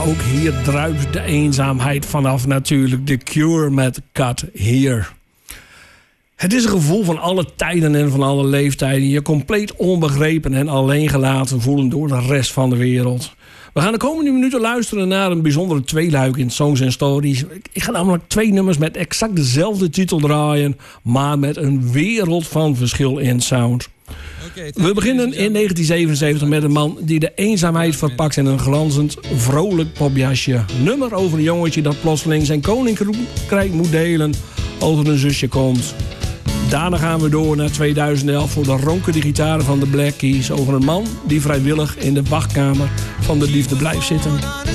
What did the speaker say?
Ook hier druipt de eenzaamheid vanaf natuurlijk. The Cure met Cut Here. Het is een gevoel van alle tijden en van alle leeftijden. Je compleet onbegrepen en alleen gelaten voelen door de rest van de wereld. We gaan de komende minuten luisteren naar een bijzondere tweeluik in Songs and Stories. Ik ga namelijk 2 nummers met exact dezelfde titel draaien, maar met een wereld van verschil in sound. We beginnen in 1977 met een man die de eenzaamheid verpakt in een glanzend, vrolijk popjasje. Nummer over een jongetje dat plotseling zijn koninkrijk moet delen als er een zusje komt. Daarna gaan we door naar 2011 voor de ronkende gitaren van de Black Keys over een man die vrijwillig in de wachtkamer van de liefde blijft zitten.